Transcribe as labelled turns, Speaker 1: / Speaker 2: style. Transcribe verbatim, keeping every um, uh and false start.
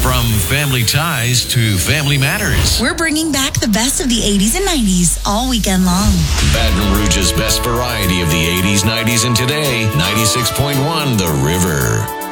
Speaker 1: From family ties to family matters.
Speaker 2: We're bringing back the best of the eighties and nineties all weekend long.
Speaker 1: Baton Rouge's best variety of the eighties, nineties, and today. ninety-six point one The River.